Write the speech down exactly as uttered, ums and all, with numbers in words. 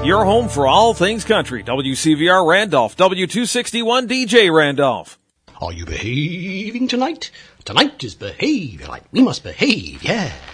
Your home for all things country. W C V R Randolph, W two sixty-one D J Randolph. Are you behaving tonight? Tonight is behavior night. We must behave, yeah.